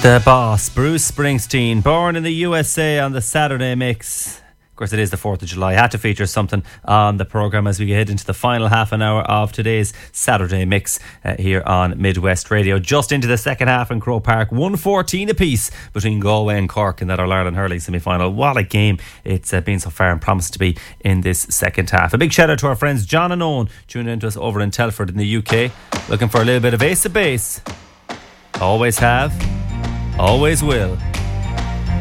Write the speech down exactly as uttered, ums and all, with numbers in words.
The boss, Bruce Springsteen, born in the U S A on the Saturday Mix. Of course, it is the fourth of July. Had to feature something on the programme as we head into the final half an hour of today's Saturday Mix uh, here on Midwest Radio. Just into the second half in Croke Park, one fourteen apiece between Galway and Cork in that All-Ireland hurling semi-final. What a game it's uh, been so far and promised to be in this second half. A big shout out to our friends John and Owen tuning in to us over in Telford in the U K. Looking for a little bit of Ace of Base. Always have, always will.